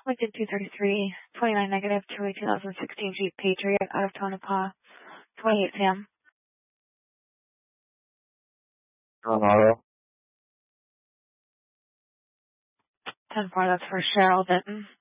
Lincoln 233, 29 negative, 2016 Jeep Patriot out of Tonopah, 28 Sam. Auto. 10-4, that's for Cheryl Denton.